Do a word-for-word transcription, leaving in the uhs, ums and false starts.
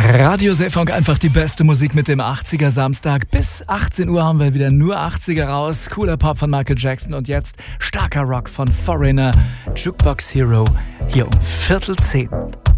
Radio Seefunk, einfach die beste Musik mit dem achtziger Samstag. Bis achtzehn Uhr haben wir wieder nur achtziger raus. Cooler Pop von Michael Jackson und jetzt starker Rock von Foreigner. Jukebox Hero hier um Viertel zehn.